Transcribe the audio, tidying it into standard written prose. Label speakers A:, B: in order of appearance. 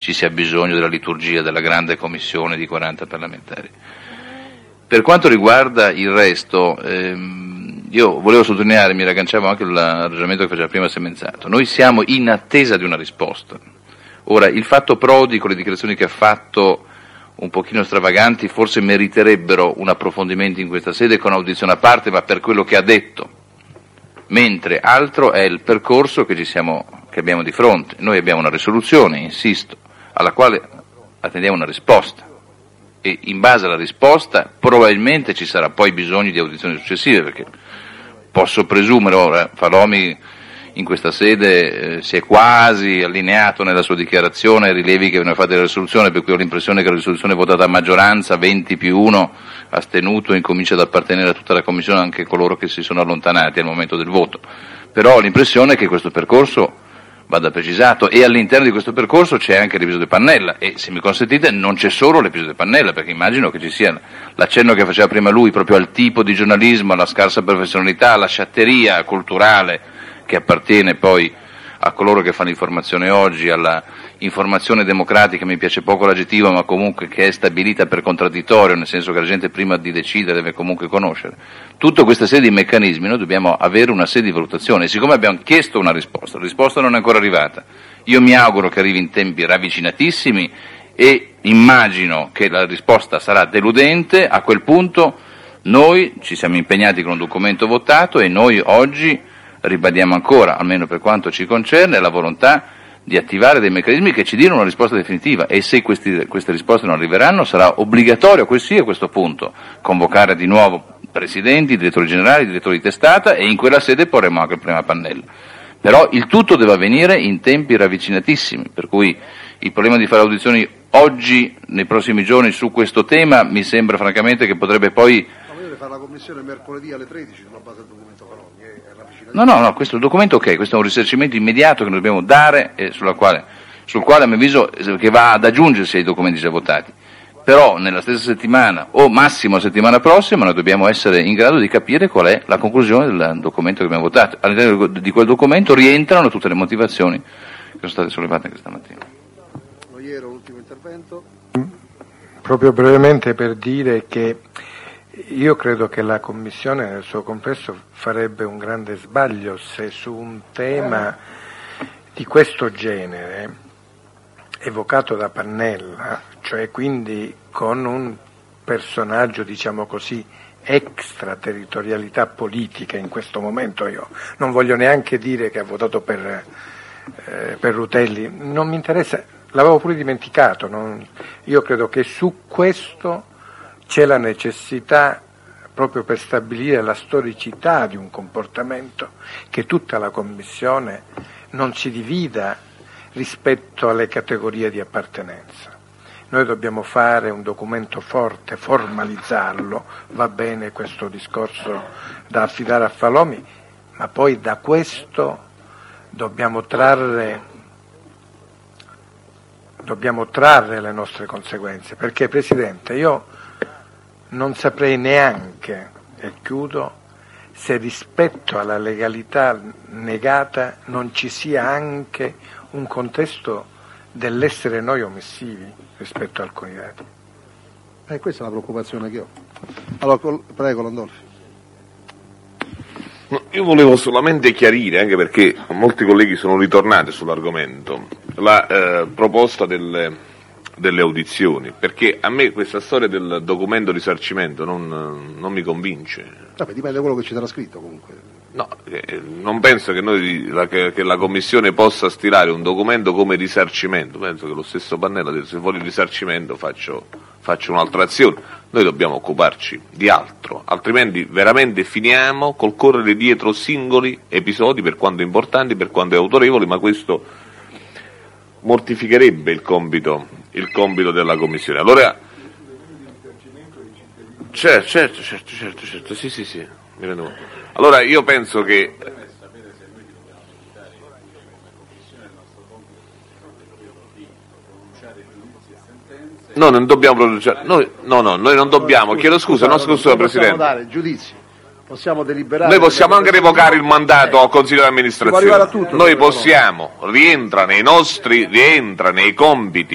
A: ci sia bisogno della liturgia della grande commissione di 40 parlamentari. Per quanto riguarda il resto, io volevo sottolineare, mi ragganciavo anche al ragionamento che faceva prima Semenzato, noi siamo in attesa di una risposta. Ora, il fatto Prodi, con le dichiarazioni che ha fatto, un pochino stravaganti, forse meriterebbero un approfondimento in questa sede con audizione a parte, ma per quello che ha detto, mentre altro è il percorso che abbiamo di fronte. Noi abbiamo una risoluzione, insisto, alla quale attendiamo una risposta, e in base alla risposta probabilmente ci sarà poi bisogno di audizioni successive, perché posso presumere, ora Falomi in questa sede si è quasi allineato nella sua dichiarazione ai rilevi che vengono fatti dalla risoluzione, per cui ho l'impressione che la risoluzione è votata a maggioranza, 20+1 astenuto, incomincia ad appartenere a tutta la Commissione, anche coloro che si sono allontanati al momento del voto. Però ho l'impressione che questo percorso vada precisato, e all'interno di questo percorso c'è anche l'episodio Pannella, e se mi consentite non c'è solo l'episodio Pannella, perché immagino che ci sia l'accenno che faceva prima lui proprio al tipo di giornalismo, alla scarsa professionalità, alla sciatteria culturale che appartiene poi a coloro che fanno informazione oggi, alla informazione democratica, mi piace poco l'aggettivo, ma comunque che è stabilita per contraddittorio, nel senso che la gente prima di decidere deve comunque conoscere. Tutte queste serie di meccanismi noi dobbiamo avere una serie di valutazione, e siccome abbiamo chiesto una risposta, la risposta non è ancora arrivata, io mi auguro che arrivi in tempi ravvicinatissimi e immagino che la risposta sarà deludente. A quel punto noi ci siamo impegnati con un documento votato, e noi oggi ribadiamo ancora, almeno per quanto ci concerne, la volontà di attivare dei meccanismi che ci diano una risposta definitiva, e se queste risposte non arriveranno sarà obbligatorio, a questo punto, convocare di nuovo presidenti, direttori generali, direttori di testata, e in quella sede porremo anche il problema Pannella. Però il tutto deve avvenire in tempi ravvicinatissimi, per cui il problema di fare audizioni oggi, nei prossimi giorni, su questo tema, mi sembra francamente che potrebbe poi...
B: Ma volete fare la commissione mercoledì alle 13 sulla base del documento Falomi?
A: No, questo è un documento ok, questo è un risarcimento immediato che noi dobbiamo dare, e sul quale a mio avviso che va ad aggiungersi ai documenti già votati. Però nella stessa settimana, o massimo la settimana prossima, noi dobbiamo essere in grado di capire qual è la conclusione del documento che abbiamo votato. All'interno di quel documento rientrano tutte le motivazioni che sono state sollevate questa mattina.
B: Ultimo intervento.
C: Proprio brevemente per dire che io credo che la Commissione nel suo complesso farebbe un grande sbaglio se su un tema di questo genere, evocato da Pannella, cioè quindi con un personaggio, diciamo così, extraterritorialità politica in questo momento, io non voglio neanche dire che ha votato per Rutelli, non mi interessa, l'avevo pure dimenticato, io credo che su questo c'è la necessità, proprio per stabilire la storicità di un comportamento, che tutta la Commissione non si divida rispetto alle categorie di appartenenza. Noi dobbiamo fare un documento forte, formalizzarlo, va bene questo discorso da affidare a Falomi, ma poi da questo dobbiamo trarre le nostre conseguenze, perché Presidente, io non saprei neanche, e chiudo, se rispetto alla legalità negata non ci sia anche un contesto dell'essere noi omissivi rispetto a alcuni dati.
B: Questa è la preoccupazione che ho. Allora, prego Landolfi.
D: Io volevo solamente chiarire, anche perché molti colleghi sono ritornati sull'argomento, la proposta delle audizioni, perché a me questa storia del documento risarcimento non mi convince.
B: Dipende da quello che ci sarà scritto comunque.
D: No, non penso che la Commissione possa stilare un documento come risarcimento. Penso che lo stesso Pannella ha detto: se vuole il risarcimento faccio un'altra azione. Noi dobbiamo occuparci di altro, altrimenti veramente finiamo col correre dietro singoli episodi, per quanto importanti, per quanto autorevoli, ma questo mortificherebbe il compito della Commissione. Allora, certo, sì, mi rendo conto. Allora io penso che noi non dobbiamo pronunciare, noi non dobbiamo, chiedo scusa, scusa Presidente.
B: Possiamo dare giudizi, possiamo deliberare.
D: Noi possiamo anche revocare il mandato al Consiglio di amministrazione. Noi possiamo, rientra nei compiti